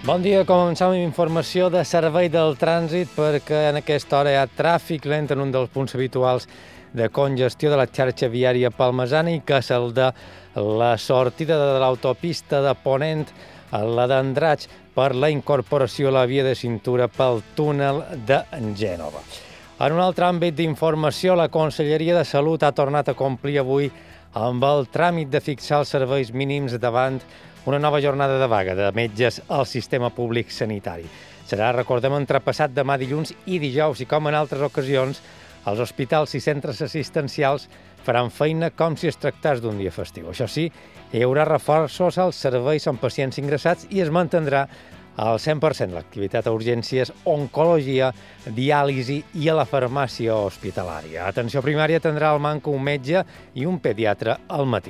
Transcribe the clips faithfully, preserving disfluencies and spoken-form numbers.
Bon dia, comencem amb informació de servei del trànsit perquè en aquesta hora hi ha tràfic lent en un dels punts habituals de congestió de la xarxa viària palmesana i que és el de la sortida de l'autopista de Ponent a la d'Andratx per la incorporació a la via de cintura pel túnel de Gènova. En un altre àmbit d'informació, la Conselleria de Salut ha tornat a complir avui amb el tràmit de fixar els serveis mínims davant una nova jornada de vaga de metges al sistema públic sanitari. Serà, recordem, entrepassat demà dilluns i dijous i, com en altres ocasions, els hospitals i centres assistencials faran feina com si es tractés d'un dia festiu. Això sí, hi haurà reforços als serveis amb pacients ingressats i es mantindrà al cent per cent l'activitat a urgències, oncologia, diàlisi i a la farmàcia hospitalària. Atenció primària tindrà al manco un metge i un pediatre al matí.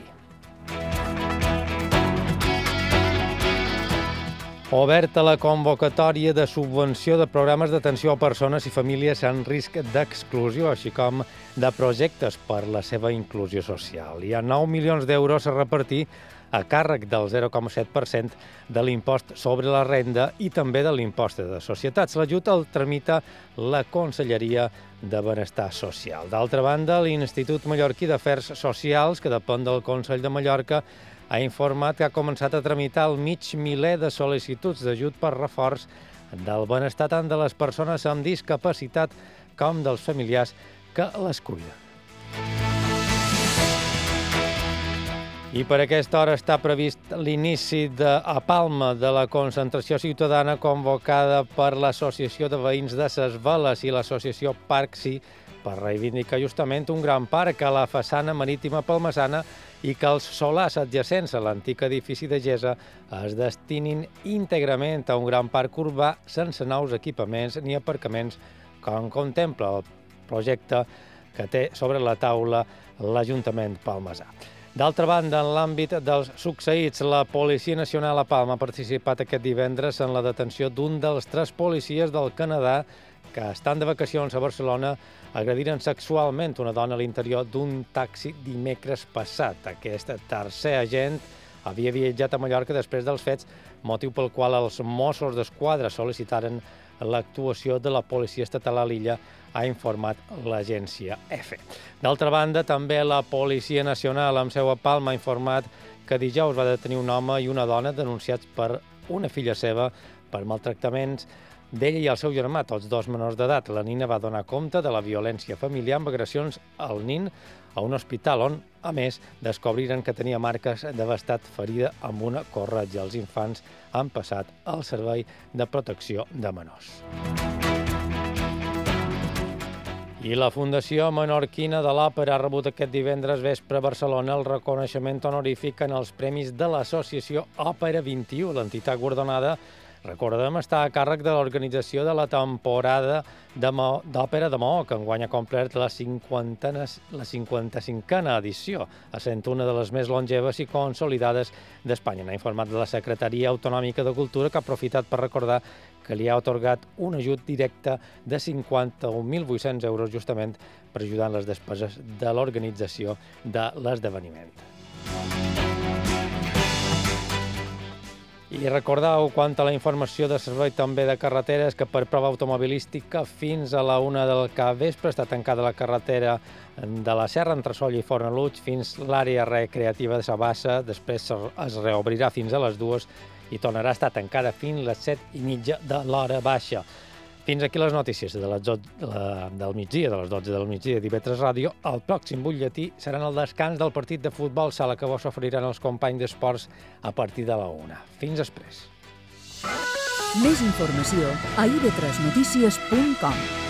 Oberta la convocatòria de subvenció de programes d'atenció a persones i famílies en risc d'exclusió, així com de projectes per la seva inclusió social. Hi ha nou milions d'euros a repartir a càrrec del zero coma set per cent de l'impost sobre la renda i també de l'impost de societats. L'ajut el tramita la Conselleria de Benestar Social. D'altra banda, l'Institut Mallorquí d'Afers Socials, que depèn del Consell de Mallorca, ha informat que ha començat a tramitar el mig miler de sol·licituds d'ajut per reforç del benestar tant de les persones amb discapacitat com dels familiars que les cuiden. I per aquesta hora està previst l'inici de, a Palma de la concentració ciutadana convocada per l'Associació de Veïns de Ses Veles i l'Associació Parc Sí per reivindicar justament un gran parc a la façana marítima palmesana i que els solars adjacents a l'antic edifici de Gesa es destinin íntegrament a un gran parc urbà sense nous equipaments ni aparcaments, com contempla el projecte que té sobre la taula l'Ajuntament palmesà. D'altra banda, en l'àmbit dels succeïts, la Policia Nacional a Palma ha participat aquest divendres en la detenció d'un dels tres policies del Canadà que, estant de vacacions a Barcelona, agrediren sexualment una dona a l'interior d'un taxi dimecres passat. Aquest tercer agent havia viatjat a Mallorca després dels fets, motiu pel qual els Mossos d'Esquadra sol·licitaren l'actuació de la Policia Estatal a l'illa, ha informat l'agència EFE. D'altra banda, també la Policia Nacional amb seu a Palma ha informat que dijous va detenir un home i una dona denunciats per una filla seva per maltractaments d'ella i el seu germà, tots dos menors d'edat. La nina va donar compte de la violència familiar amb agressions al nin a un hospital on, a més, descobriren que tenia marques d'haver estat ferida amb una corretja. Els infants han passat al servei de protecció de menors. I la Fundació Menorquina de l'Òpera ha rebut aquest divendres vespre a Barcelona el reconeixement honorífic en els premis de l'associació Òpera vint-i-u. L'entitat guardonada, recordem, està a càrrec de l'organització de la temporada d'òpera de Maó, que enguany ha complert la cinquanta-cinquena edició, essent una de les més longeves i consolidades d'Espanya. N'ha informat de la Secretaria Autonòmica de Cultura, que ha aprofitat per recordar que li ha atorgat un ajut directe de cinquanta-un mil vuit-cents euros justament per ajudar en les despeses de l'organització de l'esdeveniment. I recordeu, quant a la informació de servei també de carreteres, que per prova automobilística fins a la una del capvespre està tancada la carretera de la Serra entre Solla i Fornalutx fins l'àrea recreativa de Sabassa, després es reobrirà fins a les dues i tornarà a estar tancada fins a les set i mitja de l'hora baixa. Fins aquí les notícies de les dotze del migdia, de les dotze del migdia d'I V tres Ràdio. El pròxim butlletí serà el descans del partit de futbol sala que vos oferiran els companys d'esports a partir de la una. Fins després. Més informació a i ve tres notícies punt com.